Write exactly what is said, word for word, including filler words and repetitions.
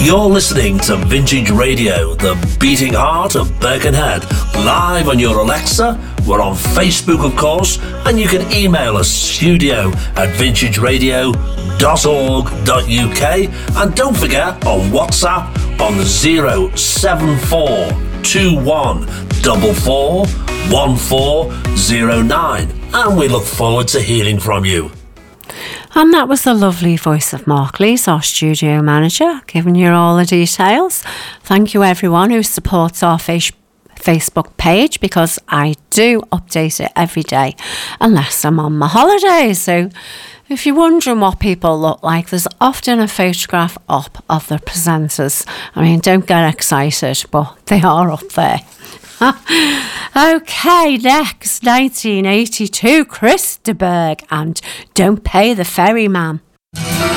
You're listening to Vintage Radio, the beating heart of Birkenhead, live on your Alexa. We're on Facebook, of course, and you can email us studio at vintage radio dot org dot U K, and don't forget on WhatsApp on zero seven four two one four four one four zero nine, and we look forward to hearing from you. And that was the lovely voice of Mark Lees, our studio manager, giving you all the details. Thank you everyone who supports our face- Facebook page, because I do update it every day unless I'm on my holidays. So if you're wondering what people look like, there's often a photograph up of the presenters. I mean, don't get excited, but they are up there. Okay, next, nineteen eighty-two, Chris de Burgh and Don't Pay the Ferryman.